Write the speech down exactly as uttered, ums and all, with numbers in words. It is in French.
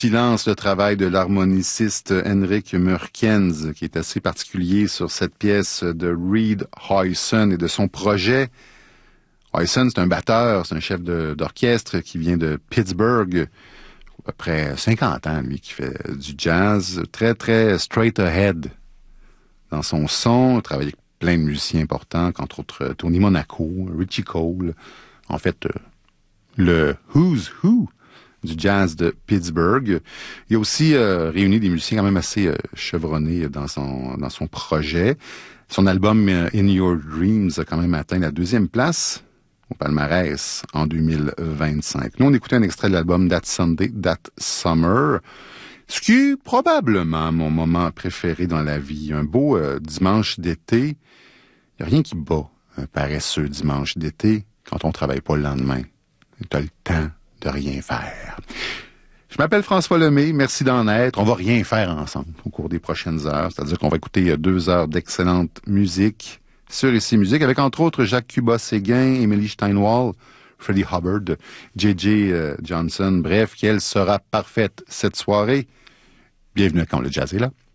Silence, le travail de l'harmoniciste Henrik Mørkens, qui est assez particulier sur cette pièce de Reed Huyson et de son projet. Huyson, c'est un batteur, c'est un chef de, d'orchestre qui vient de Pittsburgh, à peu près cinquante ans, lui, qui fait du jazz, très, très straight ahead dans son son. Il travaille avec plein de musiciens importants, entre autres Tony Monaco, Richie Cole, en fait, le Who's Who du jazz de Pittsburgh. Il a aussi euh, réuni des musiciens quand même assez euh, chevronnés dans son dans son projet. Son album euh, In Your Dreams a quand même atteint la deuxième place au palmarès en deux mille vingt-cinq. Nous, on écoutait un extrait de l'album That Sunday, That Summer, ce qui est probablement mon moment préféré dans la vie. Un beau euh, dimanche d'été. Il n'y a rien qui bat un paresseux dimanche d'été quand on travaille pas le lendemain. Tu as le temps de rien faire. Je m'appelle François Lemay, merci d'en être. On va rien faire ensemble au cours des prochaines heures, c'est-à-dire qu'on va écouter deux heures d'excellente musique sur Ici Musique, avec entre autres Jacques Cuba-Séguin, Emily Steinwall, Freddie Hubbard, J J euh, Johnson, bref, qu'elle sera parfaite cette soirée. Bienvenue à Quand le jazz est là.